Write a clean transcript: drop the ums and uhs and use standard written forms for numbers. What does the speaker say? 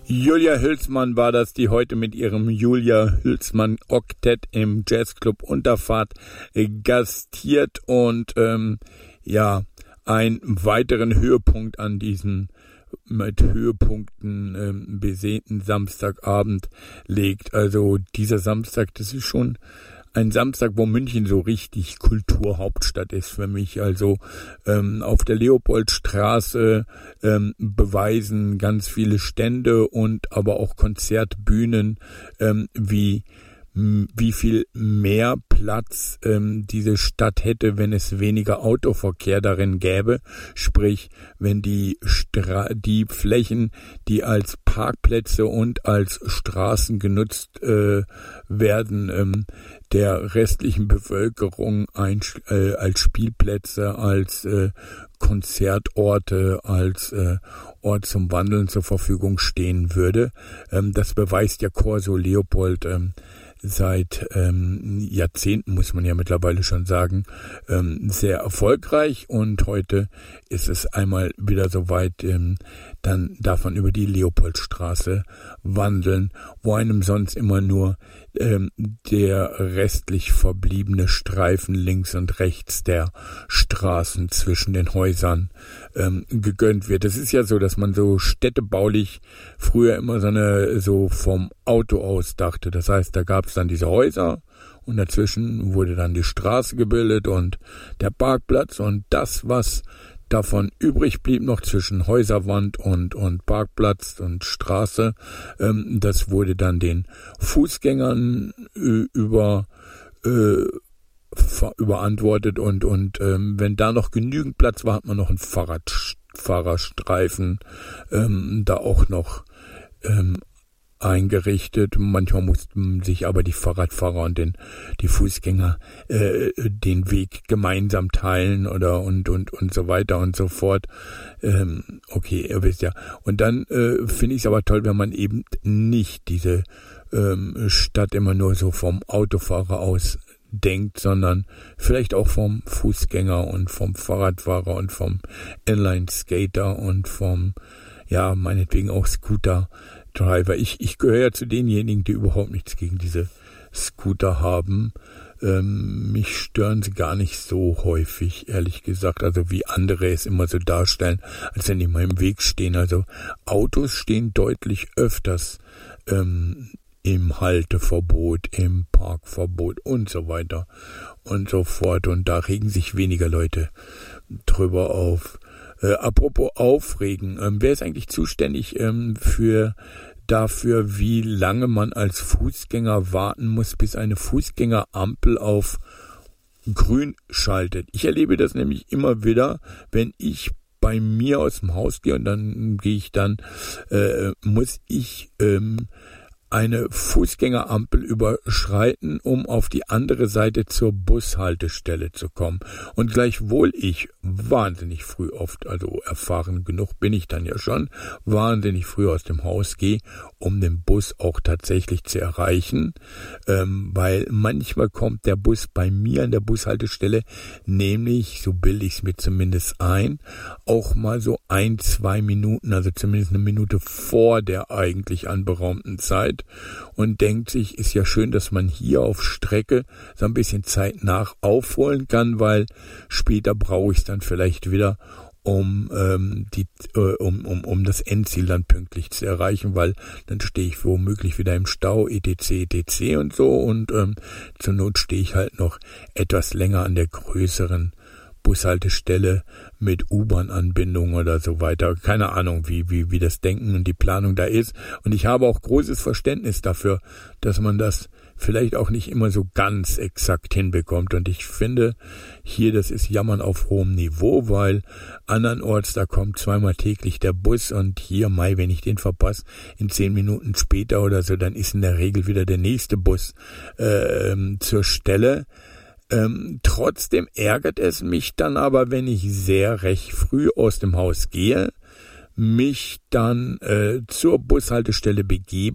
Julia Hülsmann war das, die heute mit ihrem Julia Hülsmann Oktett im Jazzclub Unterfahrt gastiert und einen weiteren Höhepunkt an diesen mit Höhepunkten besäten Samstagabend legt. Also dieser Samstag, das ist schon ein Samstag, wo München so richtig Kulturhauptstadt ist für mich. Also auf der Leopoldstraße beweisen ganz viele Stände und aber auch Konzertbühnen, wie viel mehr Platz diese Stadt hätte, wenn es weniger Autoverkehr darin gäbe. Sprich, wenn die Flächen, die als Parkplätze und als Straßen genutzt werden, der restlichen Bevölkerung als Spielplätze, als Konzertorte, als Ort zum Wandeln zur Verfügung stehen würde. Das beweist ja Corso Leopold seit Jahrzehnten, muss man ja mittlerweile schon sagen, sehr erfolgreich, und heute ist es einmal wieder soweit, dann darf man über die Leopoldstraße wandeln, wo einem sonst immer nur der restlich verbliebene Streifen links und rechts der Straßen zwischen den Häusern gegönnt wird. Es ist ja so, dass man so städtebaulich früher immer so vom Auto aus dachte. Das heißt, da gab es dann diese Häuser und dazwischen wurde dann die Straße gebildet und der Parkplatz, und das, was davon übrig blieb noch zwischen Häuserwand und Parkplatz und Straße, das wurde dann den Fußgängern überantwortet, und wenn da noch genügend Platz war, hat man noch einen Fahrradstreifen da auch noch eingerichtet. Manchmal mussten sich aber die Fahrradfahrer und die Fußgänger den Weg gemeinsam teilen und so weiter und so fort. Okay, ihr wisst ja. Und dann finde ich es aber toll, wenn man eben nicht diese Stadt immer nur so vom Autofahrer aus denkt, sondern vielleicht auch vom Fußgänger und vom Fahrradfahrer und vom Inline-Skater und vom, meinetwegen auch Scooter-Driver. Ich gehöre ja zu denjenigen, die überhaupt nichts gegen diese Scooter haben. Mich stören sie gar nicht so häufig, ehrlich gesagt, also wie andere es immer so darstellen, als wenn die mal im Weg stehen. Also Autos stehen deutlich öfters im Halteverbot, im Parkverbot und so weiter und so fort. Und da regen sich weniger Leute drüber auf. Apropos aufregen, wer ist eigentlich zuständig dafür, wie lange man als Fußgänger warten muss, bis eine Fußgängerampel auf grün schaltet? Ich erlebe das nämlich immer wieder, wenn ich bei mir aus dem Haus gehe, und dann muss ich eine Fußgängerampel überschreiten, um auf die andere Seite zur Bushaltestelle zu kommen. Und gleichwohl ich wahnsinnig früh oft, also erfahren genug bin ich dann ja schon, wahnsinnig früh aus dem Haus gehe, um den Bus auch tatsächlich zu erreichen, weil manchmal kommt der Bus bei mir an der Bushaltestelle, nämlich, so bilde ich es mir zumindest ein, auch mal so 1-2 Minuten, also zumindest eine Minute vor der eigentlich anberaumten Zeit, und denkt sich, ist ja schön, dass man hier auf Strecke so ein bisschen Zeit nach aufholen kann, weil später brauche ich es dann vielleicht wieder, um das Endziel dann pünktlich zu erreichen, weil dann stehe ich womöglich wieder im Stau, etc. und so, und zur Not stehe ich halt noch etwas länger an der größeren Bushaltestelle mit U-Bahn-Anbindung oder so weiter. Keine Ahnung, wie das Denken und die Planung da ist. Und ich habe auch großes Verständnis dafür, dass man das vielleicht auch nicht immer so ganz exakt hinbekommt. Und ich finde, hier, das ist Jammern auf hohem Niveau, weil andernorts, da kommt zweimal täglich der Bus, und hier, wenn ich den verpasse, in 10 Minuten später oder so, dann ist in der Regel wieder der nächste Bus zur Stelle. Trotzdem ärgert es mich dann aber, wenn ich sehr recht früh aus dem Haus gehe, mich dann zur Bushaltestelle begebe